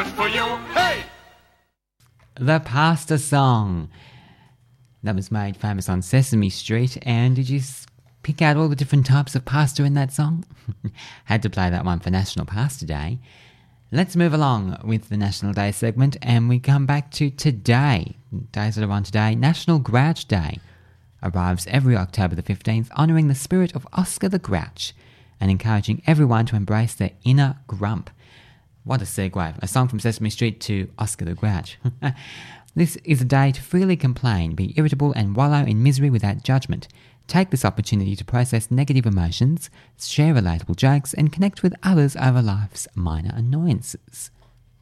For you, hey! The Pasta Song. That was made famous on Sesame Street, and did you pick out all the different types of pasta in that song? Had to play that one for National Pasta Day. Let's move along with the National Day segment, and we come back to today. Days that are on today. National Grouch Day arrives every October the 15th, honouring the spirit of Oscar the Grouch and encouraging everyone to embrace their inner grump. What a segue. A song from Sesame Street to Oscar the Grouch. This is a day to freely complain, be irritable and wallow in misery without judgment. Take this opportunity to process negative emotions, share relatable jokes, and connect with others over life's minor annoyances.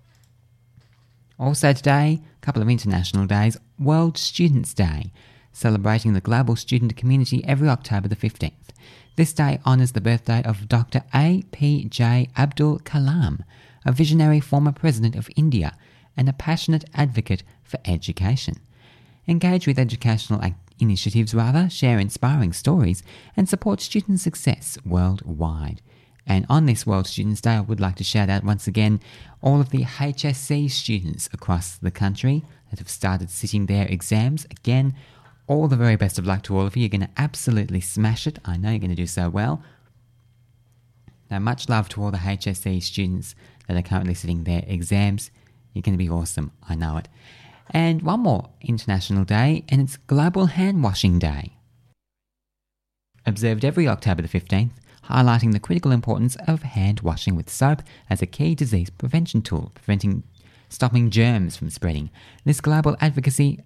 Also today, a couple of international days. World Students' Day, celebrating the global student community every October the 15th. This day honours the birthday of Dr. A.P.J. Abdul Kalam, a visionary former president of India and a passionate advocate for education. Engage with educational initiatives, share inspiring stories, and support student success worldwide. And on this World Students' Day, I would like to shout out once again all of the HSC students across the country that have started sitting their exams. Again, all the very best of luck to all of you. You're going to absolutely smash it. I know you're going to do so well. Now, much love to all the HSC students that are currently sitting their exams. You're going to be awesome. I know it. And one more international day, and it's Global Hand Washing Day. Observed every October the 15th, highlighting the critical importance of hand washing with soap as a key disease prevention tool, stopping germs from spreading. This Global Advocacy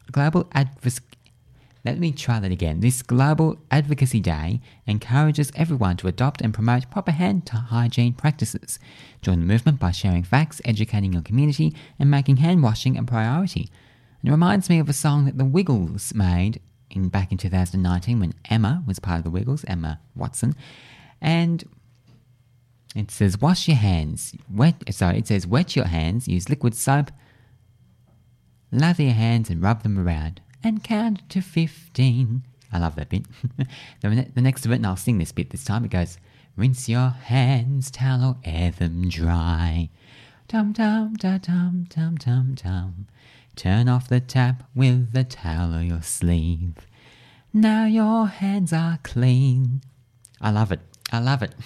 Day encourages everyone to adopt and promote proper hand hygiene practices. Join the movement by sharing facts, educating your community, and making hand washing a priority. And it reminds me of a song that the Wiggles made back in 2019 when Emma was part of the Wiggles, Emma Watson. And it says, wash your hands. It says, wet your hands, use liquid soap, lather your hands and rub them around, and count to 15. I love that bit. The next of it, and I'll sing this bit this time, it goes, rinse your hands, towel or air them dry. Tum-tum, ta-tum, tum-tum, tum. Turn off the tap with the towel or your sleeve. Now your hands are clean. I love it. I love it.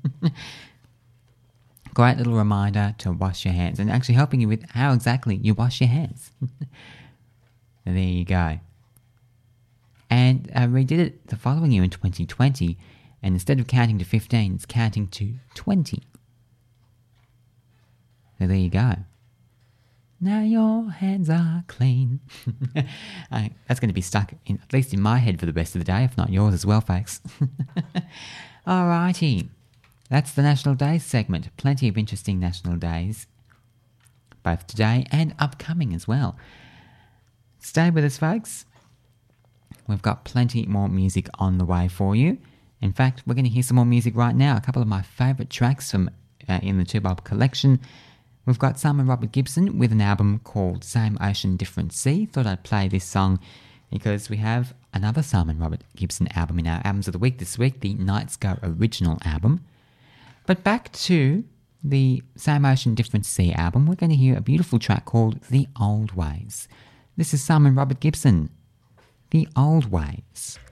Great little reminder to wash your hands, and actually helping you with how exactly you wash your hands. There you go. And I redid it the following year in 2020, and instead of counting to 15, it's counting to 20. So there you go. Now your hands are clean. That's going to be stuck, at least in my head for the rest of the day, if not yours as well, folks. Alrighty. That's the National Days segment. Plenty of interesting National Days, both today and upcoming as well. Stay with us, folks. We've got plenty more music on the way for you. In fact, we're going to hear some more music right now. A couple of my favourite tracks from in the Two Bob collection. We've got Simon Robert Gibson with an album called Same Ocean, Different Sea. Thought I'd play this song because we have another Simon Robert Gibson album in our Albums of the Week this week, the Nights Go original album. But back to the Same Ocean, Different Sea album, we're going to hear a beautiful track called The Old Ways. This is Simon Robert Gibson, The Old Ways.